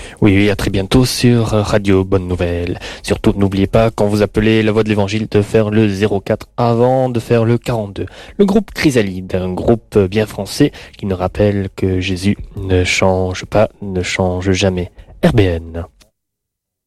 Oui, oui, à très bientôt sur Radio Bonne Nouvelle. Surtout, n'oubliez pas, quand vous appelez la voix de l'évangile, de faire le 04 avant de faire le 42. Le groupe Chrysalide, un groupe bien français qui nous rappelle que Jésus ne change pas, ne change jamais. RBN.